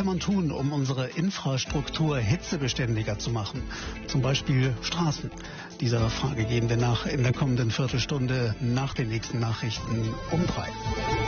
man tun, um unsere Infrastruktur hitzebeständiger zu machen? Zum Beispiel Straßen. Dieser Frage gehen wir nach in der kommenden Viertelstunde nach den nächsten Nachrichten um 3.